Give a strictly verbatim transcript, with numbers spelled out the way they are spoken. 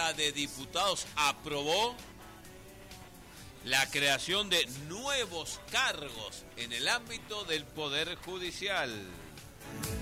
Cámara de Diputados aprobó la creación de nuevos cargos en el ámbito del Poder Judicial.